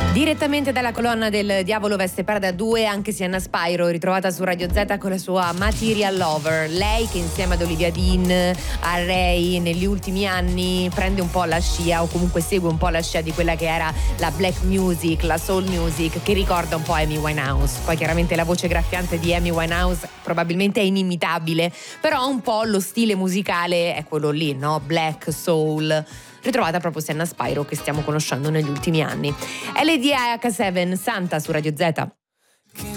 Direttamente dalla colonna del Diavolo Veste Prada 2, anche Sienna Spyro, ritrovata su Radio Z con la sua Material Lover. Lei che insieme ad Olivia Dean, a Ray, negli ultimi anni prende un po' la scia, o comunque segue un po' la scia di quella che era la black music, la soul music, che ricorda un po' Amy Winehouse. Poi chiaramente la voce graffiante di Amy Winehouse probabilmente è inimitabile, però un po' lo stile musicale è quello lì, no? Black, soul. Ritrovata proprio Sienna Spyro, che stiamo conoscendo negli ultimi anni. LDH7, Santa su Radio Z.